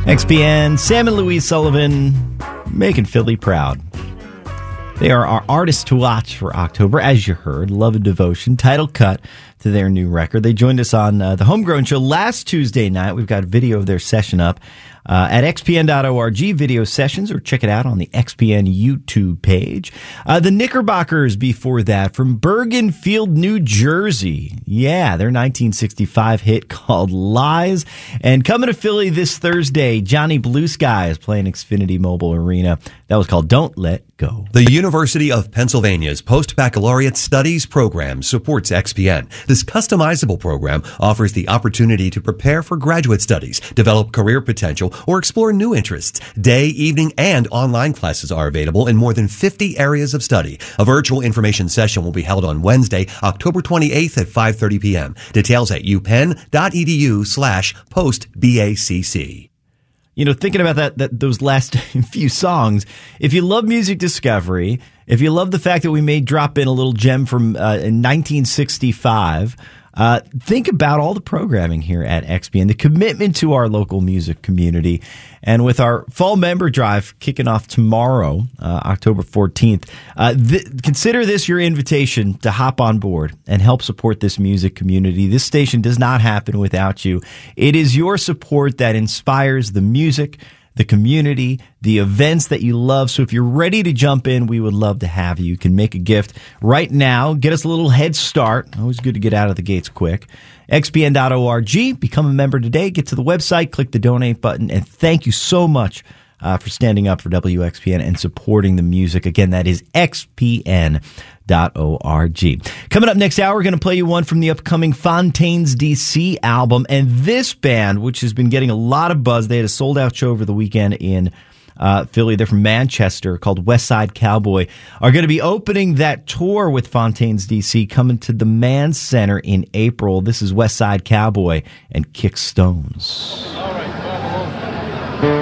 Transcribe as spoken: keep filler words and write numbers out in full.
X P N, Sam and Louise Sullivan, making Philly proud. They are our artists to watch for October, as you heard. Love and Devotion, title cut to their new record. They joined us on uh, the Homegrown Show last Tuesday night. We've got a video of their session up uh, at x p n dot org, video sessions, or check it out on the X P N YouTube page. Uh, the Knickerbockers before that from Bergenfield, New Jersey. Yeah, their nineteen sixty-five hit called Lies. And coming to Philly this Thursday, Johnny Blue Sky is playing Xfinity Mobile Arena. That was called Don't Let Go. The University of Pennsylvania's Post-Baccalaureate Studies program supports X P N. This customizable program offers the opportunity to prepare for graduate studies, develop career potential, or explore new interests. Day, evening, and online classes are available in more than fifty areas of study. A virtual information session will be held on Wednesday, October twenty-eighth at five thirty p.m. Details at upenn.edu slash post-BACC. You know, thinking about that, that those last few songs, if you love music discovery, if you love the fact that we may drop in a little gem from uh, in nineteen sixty-five, uh, think about all the programming here at X P N, the commitment to our local music community. And with our fall member drive kicking off tomorrow, uh, October fourteenth, uh, th- consider this your invitation to hop on board and help support this music community. This station does not happen without you. It is your support that inspires the music, the community, the events that you love. So if you're ready to jump in, we would love to have you. You can make a gift right now. Get us a little head start. Always good to get out of the gates quick. x p n dot org. Become a member today. Get to the website, click the donate button, and thank you so much uh, for standing up for W X P N and supporting the music. Again, that is x p n dot org. Coming up next hour, we're going to play you one from the upcoming Fontaines D C album. And this band, which has been getting a lot of buzz, they had a sold-out show over the weekend in uh, Philly. They're from Manchester, called West Side Cowboy, are going to be opening that tour with Fontaines D C, coming to the Mann Center in April. This is West Side Cowboy and Kick Stones.